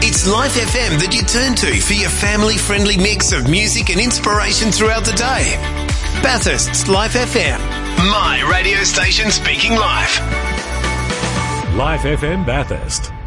It's Life FM that you turn to for your family-friendly mix of music and inspiration throughout the day. Bathurst's Life FM. My radio station speaking live. Life FM Bathurst.